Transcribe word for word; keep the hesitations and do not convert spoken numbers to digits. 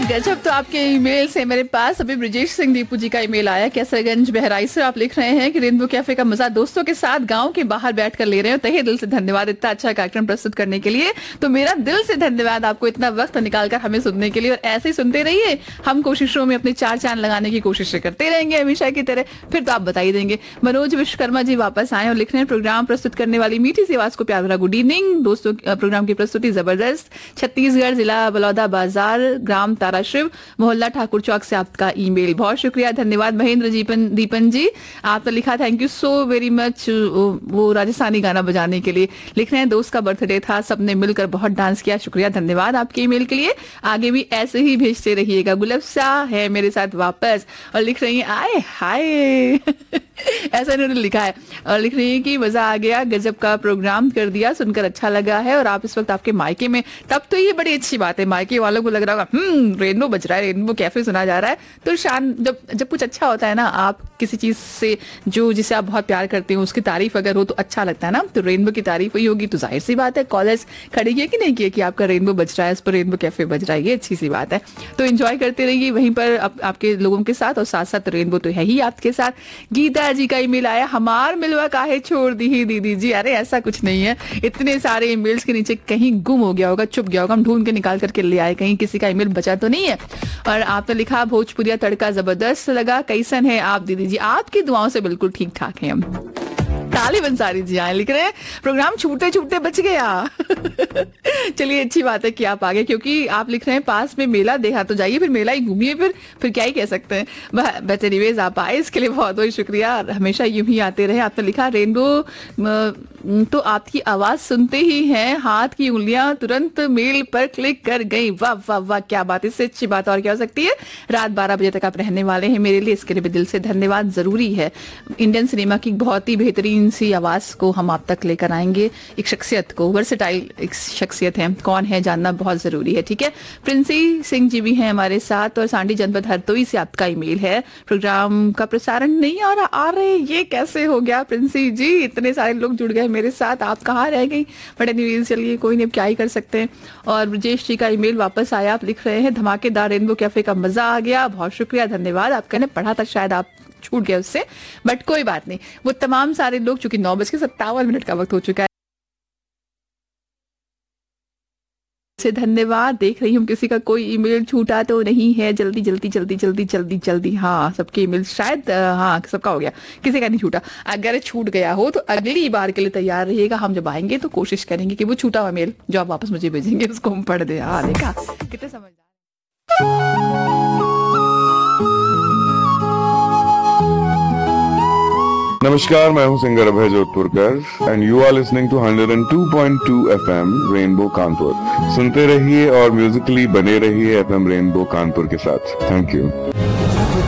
गजब। तो आपके ईमेल से मेरे पास अभी ब्रिजेश सिंह दीपू जी का ईमेल आया। कैसरगंज बहराइच से आप लिख रहे हैं कि रेनबो कैफे का मजा दोस्तों के साथ गांव के बाहर बैठकर ले रहे हो। तहे दिल से धन्यवाद इतना अच्छा कार्यक्रम प्रस्तुत करने के लिए। तो मेरा दिल से धन्यवाद आपको इतना वक्त निकालकर हमें सुनने के लिए, और ऐसे ही सुनते रहिए। हम कोशिशों में अपने चार चांद लगाने की कोशिश करते रहेंगे हमेशा की तरह। फिर तो आप बता ही देंगे। मनोज विश्वकर्मा जी वापस आए और लिख रहे हैं प्रोग्राम प्रस्तुत करने वाली मीठी सी आवाज को प्यार भरा गुड इवनिंग दोस्तों। प्रोग्राम की प्रस्तुति जबरदस्त। छत्तीसगढ़ जिला बलौदा बाजार ग्राम ताराशिव मोहल्ला ठाकुर चौक से आपका ईमेल। बहुत शुक्रिया, धन्यवाद महेंद्र जीपन दीपन जी। आपने लिखा thank you so very much वो राजस्थानी गाना बजाने के लिए। लिख रहे हैं दोस्त का बर्थडे था, सबने मिलकर बहुत डांस किया। शुक्रिया, धन्यवाद आपके ईमेल के लिए। आगे भी ऐसे ही भेजते रहिएगा। गुलफ्सा है मेरे साथ वापस और लिख रही है आए हाय ऐसा इन्होंने लिखा है और लिख रही है कि मजा आ गया, गजब का प्रोग्राम कर दिया, सुनकर अच्छा लगा है। और आप इस वक्त आपके मायके में, तब तो ये बड़ी अच्छी बात है। मायके वालों को लग रहा होगा हम्म रेनबो बज रहा है, रेनबो कैफे सुना जा रहा है। तो शान जब जब कुछ अच्छा होता है ना, आप किसी चीज से जो जिसे आप बहुत प्यार करते हो उसकी तारीफ अगर हो तो अच्छा लगता है ना। तो रेनबो की तारीफ हुई होगी तो जाहिर सी बात है कॉलेज खड़ी है कि नहीं किया कि आपका रेनबो बज रहा है, इस पर रेनबो कैफे बज रहा है, ये अच्छी सी बात है। तो एंजॉय करते रहिए वहीं पर आप, आपके लोगों के साथ, और साथ साथ रेनबो तो है ही आपके साथ। गीता जी का ईमेल आया, हमार मिलवा काहे छोड़ दी ही दीदी जी। अरे ऐसा कुछ नहीं है, इतने सारे ईमेल्स के नीचे कहीं गुम हो गया होगा, छुप गया होगा, हम ढूंढ के निकाल करके ले आए, कहीं किसी का ईमेल बचा तो नहीं है। और आपने लिखा भोजपुरिया तड़का जबरदस्त लगा, कैसन है आप दीदी जी। आपकी दुआओं से बिल्कुल ठीक ठाक है हम। ताली बंसारी जी आए लिख रहे हैं प्रोग्राम छूटते छूटते बच गया चलिए अच्छी बात है कि आप आ गए, क्योंकि आप लिख रहे हैं पास में मेला देखा तो जाइए, फिर मेला ही घूमिए, फिर फिर क्या ही कह सकते हैं। बट एनीवेज आप आए इसके लिए बहुत बहुत शुक्रिया, हमेशा यूं ही आते रहे। आपने लिखा रेनबो तो आपकी आवाज सुनते ही हैं हाथ की उंगलियां तुरंत मेल पर क्लिक कर गई। वाह वाह वाह, क्या बात, इससे अच्छी बात और क्या हो सकती है। रात बारह बजे तक आप रहने वाले हैं मेरे लिए, इसके लिए भी दिल से धन्यवाद। जरूरी है, इंडियन सिनेमा की बहुत ही बेहतरीन सी आवाज को हम आप तक लेकर आएंगे, एक शख्सियत को, वर्सेटाइल एक शख्सियत है, कौन है जानना बहुत जरूरी है। ठीक है, प्रिंसी सिंह जी भी हैं हमारे साथ, और सांडी जनपद हरदोई से आपका ईमेल है प्रोग्राम का प्रसारण नहीं आ रहा। आ रहे ये कैसे हो गया प्रिंसी जी, इतने सारे लोग जुड़ गए मेरे साथ, आप कहाँ रह गई। बट एनीवेज चलिए कोई नहीं, क्या ही कर सकते हैं। और ब्रजेश जी का ईमेल वापस आया, आप लिख रहे हैं धमाकेदार रेनबो कैफे का मजा आ गया। बहुत शुक्रिया, धन्यवाद। आपका ने पढ़ा था शायद आप छूट गया उससे, बट कोई बात नहीं। वो तमाम सारे लोग, चूंकि नौ बज के सत्तावन मिनट का वक्त हो चुका है, से धन्यवाद। देख रही हूँ किसी का कोई ईमेल छूटा तो नहीं है। जल्दी जल्दी जल्दी जल्दी जल्दी जल्दी, हाँ सबके ईमेल शायद, हाँ सबका हो गया, किसी का नहीं छूटा। अगर छूट गया हो तो अगली बार के लिए तैयार रहिएगा, हम जब आएंगे तो कोशिश करेंगे कि वो छूटा हुआ मेल जो आप वापस मुझे भेजेंगे उसको हम पढ़ दें। हाँ देखा कितने समझदार। नमस्कार, मैं हूं singer Abhay जोधपुरकर and you are listening to one oh two point two F M rainbow Kanpur. सुनते रहिए और म्यूजिकली बने रहिए एफ एम रेनबो कानपुर के साथ। Thank you.